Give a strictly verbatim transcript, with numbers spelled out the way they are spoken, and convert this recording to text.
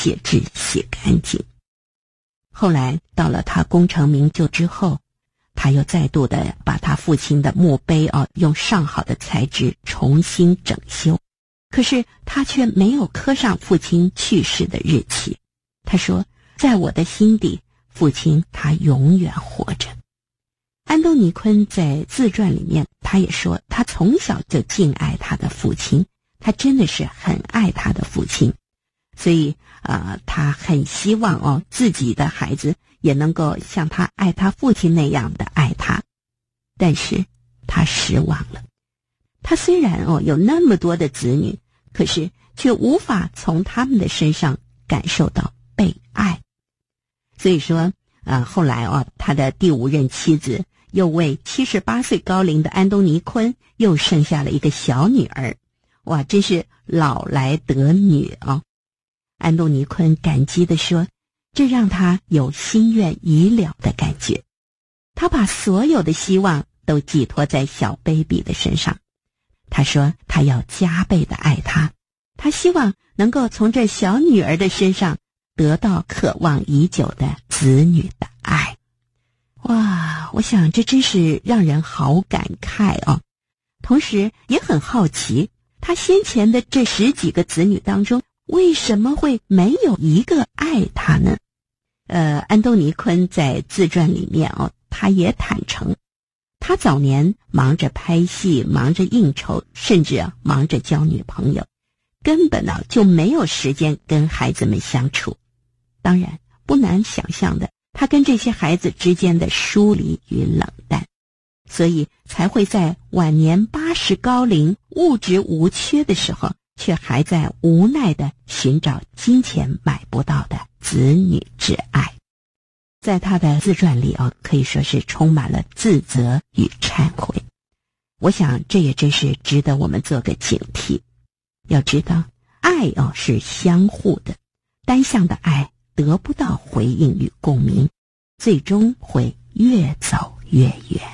血脂洗干净。后来到了他功成名就之后，他又再度的把他父亲的墓碑啊用上好的材质重新整修，可是他却没有刻上父亲去世的日期。他说，在我的心底，父亲他永远活着。安东尼昆在自传里面他也说，他从小就敬爱他的父亲，他真的是很爱他的父亲，所以呃，他很希望哦自己的孩子也能够像他爱他父亲那样的爱他。但是他失望了，他虽然哦有那么多的子女，可是却无法从他们的身上感受到被爱。所以说呃，后来哦他的第五任妻子又为七十八岁高龄的安东尼昆又生下了一个小女儿。哇，真是老来得女啊！安东尼昆感激地说，这让他有心愿已了的感觉。他把所有的希望都寄托在小 baby 的身上。他说他要加倍的爱她，他希望能够从这小女儿的身上得到渴望已久的子女的爱。哇，我想这真是让人好感慨哦。同时也很好奇，他先前的这十几个子女当中，为什么会没有一个爱他呢？呃，安东尼昆在自传里面哦，他也坦诚，他早年忙着拍戏，忙着应酬，甚至啊忙着交女朋友，根本呢就没有时间跟孩子们相处。当然，不难想象的，他跟这些孩子之间的疏离与冷淡，所以才会在晚年八十高龄、物质无缺的时候，却还在无奈地寻找金钱买不到的子女之爱。在他的自传里哦，可以说是充满了自责与忏悔。我想这也真是值得我们做个警惕。要知道，爱哦是相互的，单向的爱得不到回应与共鸣，最终会越走越远。